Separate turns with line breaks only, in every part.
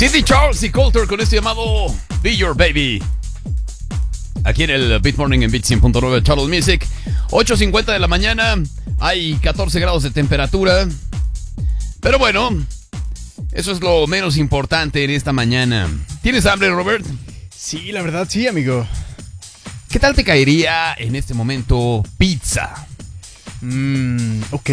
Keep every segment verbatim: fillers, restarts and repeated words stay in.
Cindy Charles y Coulter con este llamado Be Your Baby. Aquí en el Beat Morning en Beat cien punto nueve Total Music. ocho cincuenta de la mañana. Hay catorce grados de temperatura. Pero bueno, eso es lo menos importante en esta mañana. ¿Tienes hambre, Robert?
Sí, la verdad sí, amigo.
¿Qué tal te caería en este momento pizza?
Mmm, ok.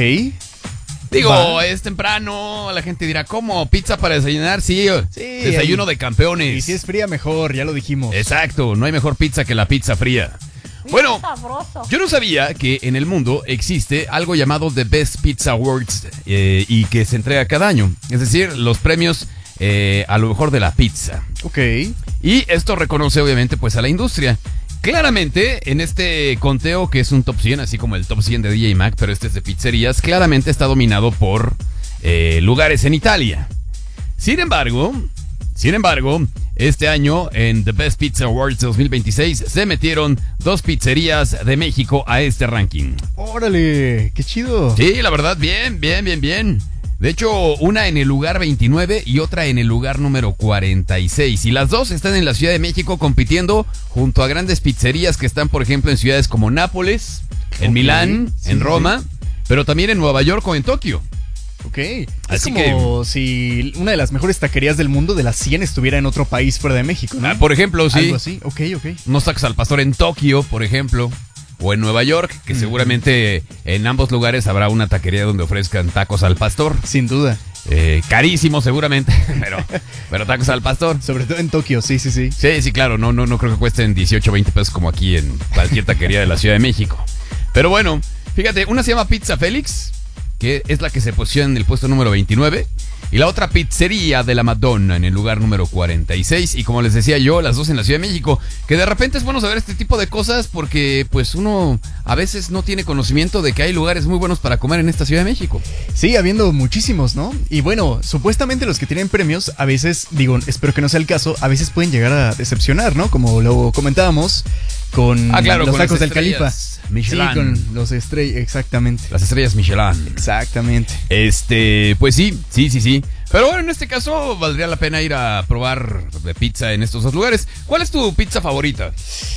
Digo,
Va.
es temprano, la gente dirá, ¿cómo? ¿Pizza para desayunar? Sí,
Sí,
desayuno
ahí.
de campeones.
Y si es fría, mejor, ya lo dijimos.
Exacto, no hay mejor pizza que la pizza fría. Bueno,
sabroso.
yo no sabía que en el mundo existe algo llamado The Best Pizza Awards eh, y que se entrega cada año. Es decir, los premios eh, a lo mejor de la pizza.
Ok.
Y esto reconoce obviamente pues a la industria. Claramente, en este conteo, que es un top cien, así como el top cien de D J Mac, pero este es de pizzerías, claramente está dominado por eh, lugares en Italia. Sin embargo, sin embargo, este año en The Best Pizza Awards dos mil veintiséis se metieron dos pizzerías de México a este ranking.
Órale, qué chido.
Sí, la verdad, bien, bien, bien, bien. De hecho, una en el lugar veintinueve y otra en el lugar número cuarenta y seis. Y las dos están en la Ciudad de México compitiendo junto a grandes pizzerías que están, por ejemplo, en ciudades como Nápoles, en
Ok,
Milán,
sí,
en
sí,
Roma, pero también en Nueva York o en Tokio.
Ok. Es
Así
como si una de las mejores taquerías del mundo de las cien estuviera en otro país fuera de México, ¿no?
Ah, por ejemplo, sí.
Algo así. Ok, ok.
Unos tacos al pastor en Tokio, por ejemplo, o en Nueva York, que
Mm.
seguramente en ambos lugares habrá una taquería donde ofrezcan tacos al pastor.
Sin duda.
Eh, carísimo seguramente, pero, pero tacos al pastor.
Sobre todo en Tokio, sí, sí, sí.
Sí, sí, claro, no, no, no creo que cuesten dieciocho o veinte pesos como aquí en cualquier taquería de la Ciudad de México. Pero bueno, fíjate, una se llama Pizza Félix, que es la que se posiciona en el puesto número veintinueve, y la otra Pizzería de la Madonna en el lugar número cuarenta y seis, y como les decía yo, las dos en la Ciudad de México, que de repente es bueno saber este tipo de cosas porque pues uno a veces no tiene conocimiento de que hay lugares muy buenos para comer en esta Ciudad de México.
Sí, habiendo muchísimos, ¿no? Y bueno, supuestamente los que tienen premios, a veces, digo, espero que no sea el caso, a veces pueden llegar a decepcionar, ¿no? Como lo comentábamos con
Ah, claro,
los
con
tacos
las
del Califa.
estrellas Michelin.
Sí, con los estrellas, exactamente.
Las estrellas Michelin.
Exactamente.
Este, pues sí, sí, sí, sí. Pero bueno, en este caso valdría la pena ir a probar de pizza en estos dos lugares. ¿Cuál es tu pizza favorita?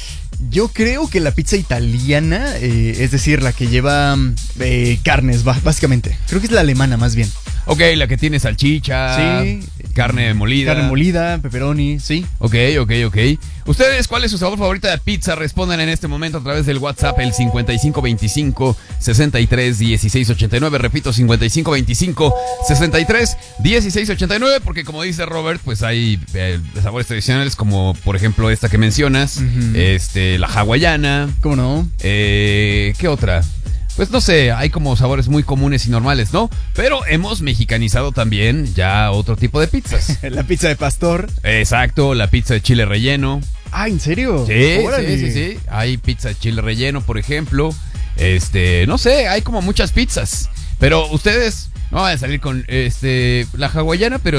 Yo creo que la pizza italiana, eh, es decir, la que lleva eh, carnes, ba- básicamente. Creo que es la alemana, más bien.
Ok, la que tiene salchicha,
Sí.
carne molida.
Carne molida, pepperoni, sí.
Ok, ok, ok. ¿Ustedes cuál es su sabor favorito de pizza? Respondan en este momento a través del WhatsApp, el cincuenta y cinco veinticinco sesenta y tres dieciséis ochenta y nueve. Repito, cincuenta y cinco veinticinco sesenta y tres dieciséis ochenta y nueve, porque como dice Robert, pues hay eh, sabores tradicionales como, por ejemplo, esta que mencionas,
Ujú.
este, la hawaiana.
¿Cómo no?
Eh, ¿Qué otra? Pues no sé, hay como sabores muy comunes y normales, ¿no? Pero hemos mexicanizado también ya otro tipo de pizzas.
La pizza de pastor.
Exacto, la pizza de chile relleno.
Ah, ¿en serio?
Sí,
Órale.
sí, sí, sí. Hay pizza de chile relleno, por ejemplo. Este, no sé, hay como muchas pizzas. Pero ustedes no van a salir con este la hawaiana, pero